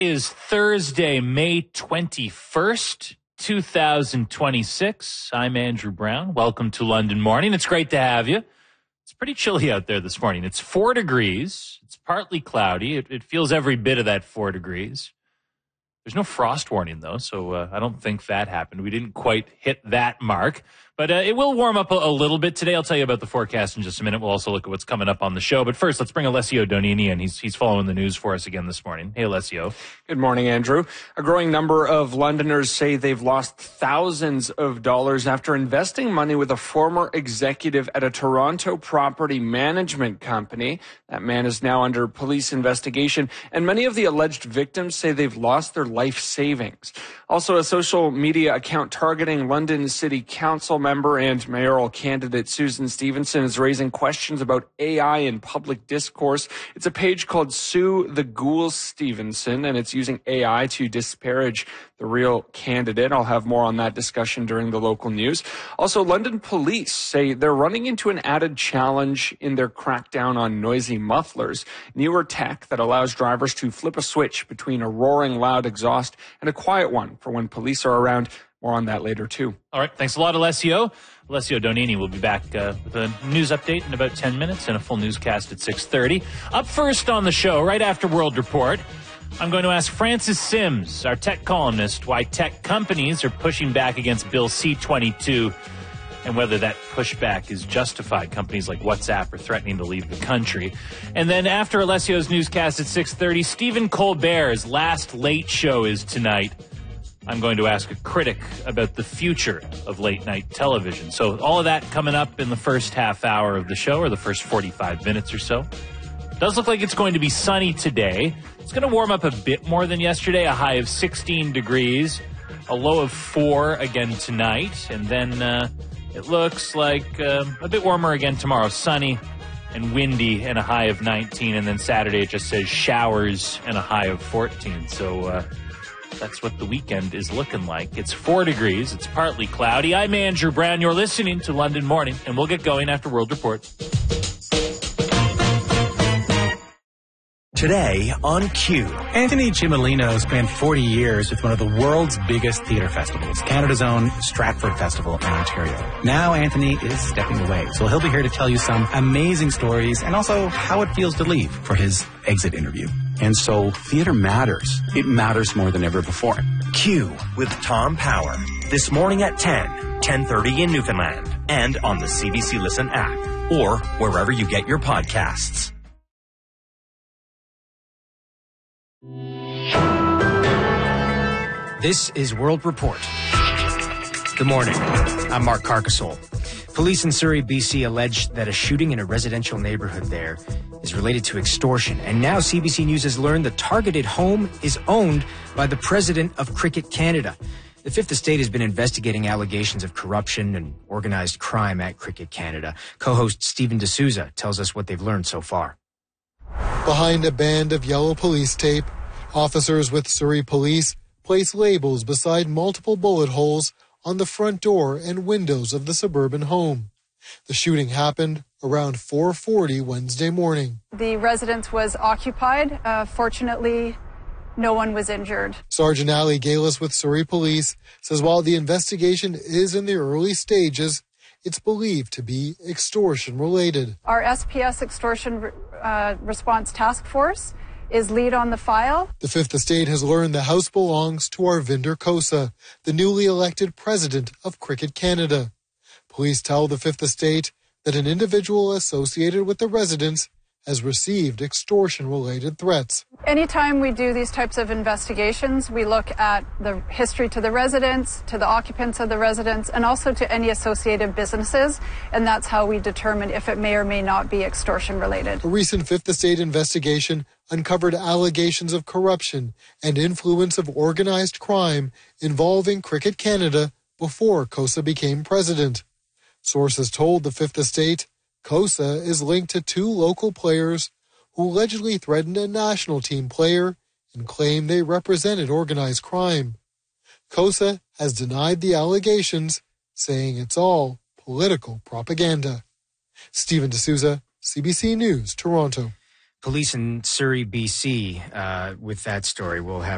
Is Thursday, May 21st, 2026. I'm Andrew Brown. Welcome to London Morning. It's great to have you. It's pretty chilly out there this morning. It's 4 degrees. It's partly cloudy. It feels every bit of that 4 degrees. There's no frost warning, though, so I don't think that happened. We didn't quite hit that mark. But it will warm up a little bit today. I'll tell you about the forecast in just a minute. We'll also look at what's coming up on the show. But first, let's bring Alessio Donini in. He's following the news for us again this morning. Hey, Alessio. Good morning, Andrew. A growing number of Londoners say they've lost thousands of dollars after investing money with a former executive at a Toronto property management company. That man is now under police investigation, and many of the alleged victims say they've lost their life savings. Also, a social media account targeting London City Council member and mayoral candidate Susan Stevenson is raising questions about AI in public discourse. It's a page called Sue the Ghoul Stevenson, and it's using AI to disparage the real candidate. I'll have more on that discussion during the local news. Also, London police say they're running into an added challenge in their crackdown on noisy mufflers. Newer tech that allows drivers to flip a switch between a roaring loud exhaust and a quiet one for when police are around. More on that later, too. All right. Thanks a lot, Alessio. Alessio Donini will be back with a news update in about 10 minutes and a full newscast at 6:30. Up first on the show, right after World Report, I'm going to ask Francis Sims, our tech columnist, why tech companies are pushing back against Bill C-22 and whether that pushback is justified. Companies like WhatsApp are threatening to leave the country. And then after Alessio's newscast at 6:30, Stephen Colbert's last late show is tonight. I'm going to ask a critic about the future of late-night television. So all of that coming up in the first half hour of the show, or the first 45 minutes or so. Does look like it's going to be sunny today. It's going to warm up a bit more than yesterday, a high of 16 degrees, a low of 4 again tonight. And then it looks like a bit warmer again tomorrow, sunny and windy and a high of 19. And then Saturday it just says showers and a high of 14. So that's what the weekend is looking like. It's 4 degrees. It's partly cloudy. I'm Andrew Brown. You're listening to London Morning, and we'll get going after World Report. Today on Q. Anthony Cimolino spent 40 years with one of the world's biggest theatre festivals, Canada's own Stratford Festival in Ontario. Now Anthony is stepping away, so he'll be here to tell you some amazing stories and also how it feels to leave for his exit interview. And so theater matters. It matters more than ever before. Q with Tom Power. This morning at 10:30 in Newfoundland, and on the CBC Listen app, or wherever you get your podcasts. This is World Report. Good morning. I'm Mark Carcassole. Police in Surrey, BC alleged that a shooting in a residential neighborhood there is related to extortion. And now CBC News has learned the targeted home is owned by the president of Cricket Canada. The Fifth Estate has been investigating allegations of corruption and organized crime at Cricket Canada. Co-host Stephen D'Souza tells us what they've learned so far. Behind a band of yellow police tape, officers with Surrey Police place labels beside multiple bullet holes on the front door and windows of the suburban home. The shooting happened around 4:40 Wednesday morning. The residence was occupied. Fortunately, no one was injured. Sergeant Ali Galis with Surrey Police says while the investigation is in the early stages, it's believed to be extortion related. Our SPS Extortion Response Task Force is lead on the file. The Fifth Estate has learned the house belongs to Arvinder Khosa, the newly elected president of Cricket Canada. Police tell the Fifth Estate that an individual associated with the residence has received extortion-related threats. Anytime we do these types of investigations, we look at the history to the residents, to the occupants of the residence, and also to any associated businesses, and that's how we determine if it may or may not be extortion-related. A recent Fifth Estate investigation uncovered allegations of corruption and influence of organized crime involving Cricket Canada before Khosa became president. Sources told the Fifth Estate Khosa is linked to 2 local players who allegedly threatened a national team player and claimed they represented organized crime. Khosa has denied the allegations, saying it's all political propaganda. Stephen D'Souza, CBC News, Toronto. Police in Surrey, BC, with that story. We'll have